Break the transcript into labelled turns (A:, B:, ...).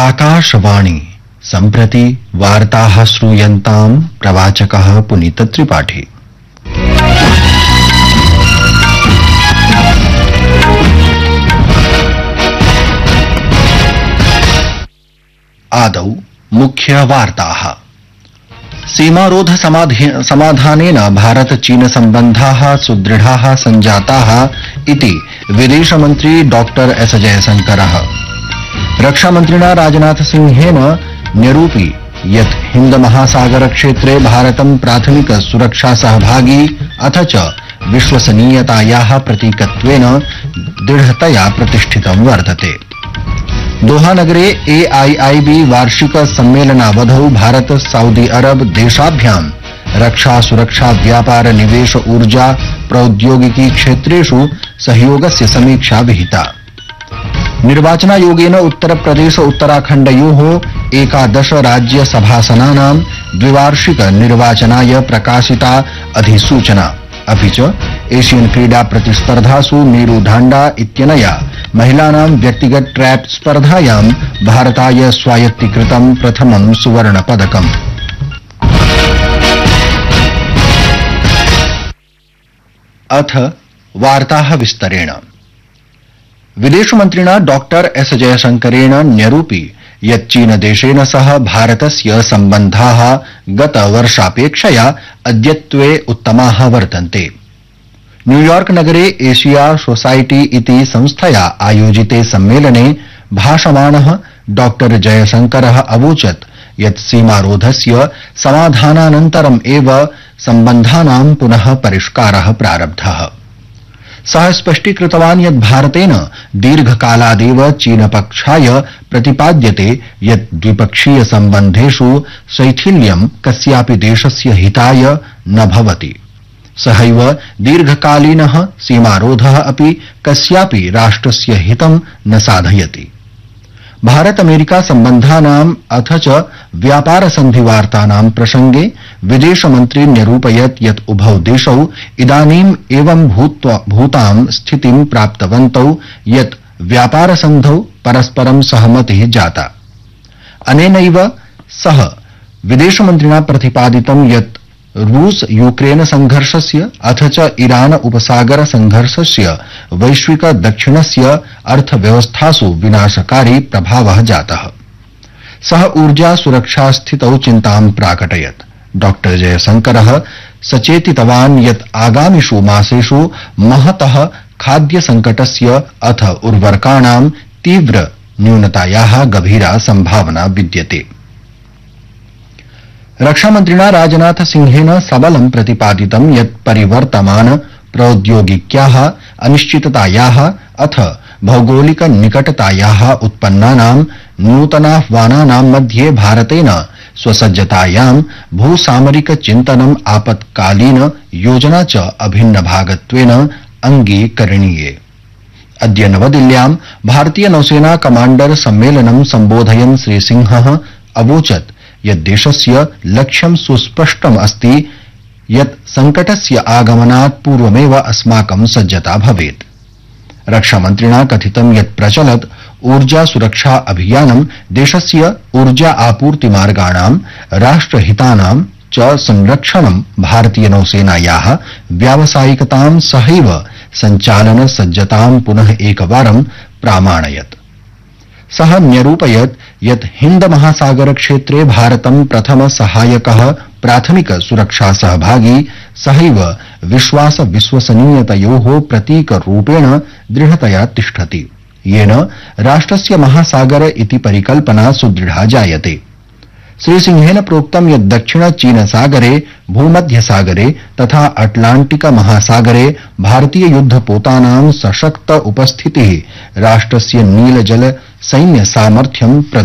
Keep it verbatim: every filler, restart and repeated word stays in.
A: आकाशवाणी सम्प्रति वार्ताः श्रूयन्ताम् प्रवाचकः पुनीत त्रिपाठी। आदौ मुख्य वार्ताः। सीमारोध समाधानेन भारत चीन सम्बन्धाः सुदृढाः सञ्जाताः इति विदेशमन्त्री डॉक्टर एस जयशंकरः। रक्षामन्त्रिणा राजनाथ सिंहेन न्यरूपि यत् हिन्द महासागर क्षेत्रे भारतं प्राथमिक सुरक्षा सहभागी अथ च विश्वसनीयतायाः प्रतीकत्वेन दृढतया प्रतिष्ठितं वर्तते। दोहा नगरे ए आई आई बी वार्षिक सम्मेलनावधौ भारत सऊदी अरब देशाभ्यां रक्षा सुरक्षा व्यापार निवेश ऊर्जा प्रौद्योगिकी क्षेत्रेषु सहयोगस्य समीक्षा विहिता। निर्वाचनायोगेन उत्तर प्रदेश उत्तराखण्डयोः एकादश राज्यसभासनानां द्विवार्षिक निर्वाचनाय प्रकाशिता अधिसूचना। अपि च एशियन क्रीडा प्रतिस्पर्धासु नीरू ढांडा इत्यनया महिलानां व्यक्तिगत ट्रैप स्पर्धायां भारताय स्वायत्तीकृतं प्रथमं सुवर्ण पदकम्। अथ वार्ताः विस्तरेण। विदेशमन्त्रिणा डॉक्टर एस जयशंकरेण न्यरूपि यत् चीनदेशेन सह भारतस्य सम्बन्धाः गतवर्षापेक्षया अद्यत्वे उत्तमाः वर्तन्ते। न्यूयॉर्क नगरे एशिया सोसाइटी इति संस्थया आयोजिते सम्मेलने भाषमाणः डॉक्टर जयशंकरः अवोचत् यत् सीमारोधस्य समाधानानन्तरम् एव सम्बन्धानां पुनः परिष्कारः प्रारब्धः। सः स्पष्टीकृतवान् यत् भारतेन दीर्घकालादेव चीनपक्षाय प्रतिपाद्यते यत् द्विपक्षीय सम्बन्धेषु शैथिल्यं कस्यापि देशस्य हिताय न भवति। सहैव दीर्घकालीनः सीमारोधः अपि कस्यापि राष्ट्रस्य हितं न साधयति। भारत अमेरिका सम्बन्धानाम् अथ च व्यापार सन्धिवार्तानां प्रसंगे विदेशमन्त्री न्यरूपयत् यत् उभौ देशौ इदानीम् एवं भूतां स्थितिं प्राप्तवन्तौ यत् व्यापार सन्धौ परस्परं सहमतिः जाता। अनेनैव सह विदेशमन्त्रिणा प्रतिपादितं यत् रूस यूक्रेन संघर्षस्य अथ च ईरान उपसागर संघर्षस्य वैश्विक दक्षिणस्य अर्थव्यवस्थासु विनाशकारी प्रभावः जातः। सः ऊर्जा सुरक्षा स्थितौ चिन्तां प्राकटयत्। डॉक्टर जयशंकरः सचेतितवान् यत् आगामिषु मासेषु महतः खाद्य संकटस्य अथ उर्वरकाणां तीव्र न्यूनतायाः गभीरा संभावना विद्यते। रक्षामन्त्रिणा राजनाथ सिंहेन सबलं प्रतिपादितं यत् परिवर्तमान प्रौद्योगिक्याः अनिश्चिततायाः अथ भौगोलिक निकटतायाः उत्पन्नानां नूतनाह्वानानां मध्ये भारतेन स्वसज्जतायां भूसामरिक चिन्तनम् आपत्कालीन योजना च अभिन्न भागत्वेन अंगीकरणीये। अद्य नवदिल्ल्यां भारतीय नौसेना कमाण्डर सम्मेलनं सम्बोधयन् श्रीसिंहः अवोचत् यत् देशस्य लक्ष्यं सुस्पष्टम् अस्ति यत् संकटस्य आगमनात् पूर्वमेव अस्माकं सज्जता भवेत्। रक्षामन्त्रिणा कथितं यत् प्रचलत् ऊर्जा सुरक्षा अभियानं देशस्य ऊर्जा आपूर्ति मार्गाणां राष्ट्रहितानां च संरक्षणं भारतीय नौसेनायाः व्यावसायिकतां सहैव सञ्चालन सज्जतां पुनः एकवारं प्रामाणयत्। सः न्यरूपयत् यत् हिन्द महासागर क्षेत्रे भारतं प्रथम सहायकः प्राथमिक सुरक्षा सहभागी सहैव विश्वास विश्वसनीयतयोः प्रतीकरूपेण दृढतया तिष्ठति, येन राष्ट्रस्य महासागर इति परिकल्पना सुदृढा जायते। श्रीसिंहेन प्रोक्तं यत् दक्षिण चीन सागरे भूमध्यसागरे तथा अटलांटिक महासागरे भारतीय युद्धपोतानां सशक्त उपस्थितिः राष्ट्रस्य नीलजल सैन्य सामर्थ्यं